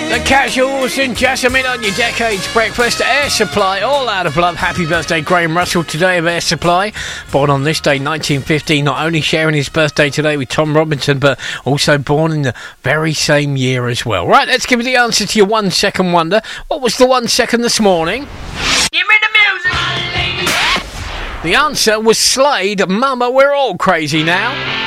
The Casuals and Jasmine on your Decades Breakfast. Air Supply, all out of love. Happy birthday, Graham Russell, today of Air Supply. Born on this day, 1915, not only sharing his birthday today with Tom Robinson, but also born in the very same year as well. Right, let's give you the answer to your 1 second wonder. What was the 1 second this morning? Give me the music! The answer was Slade, Mama, We're All Crazy Now.